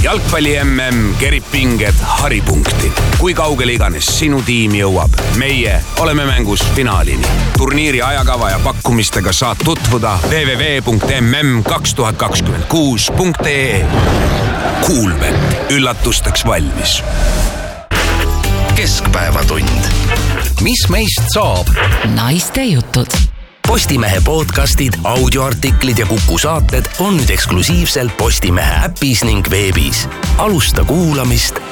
jalgpalli MM kerib pinged haripunkti. Kui kaugele iganes sinu tiim jõuab, meie oleme mängus finaalini. Turniiri ajakava ja pakkumistega saad tutvuda www.mm2026.ee. Kuulbet, üllatusteks valmis. Keskpäevatund. Mis meist saab? Naiste jutud. Postimehe podcastid, audioartiklid ja Kuku saated on nüüd eksklusiivselt Postimehe äpis ning veebis. Alusta kuulamist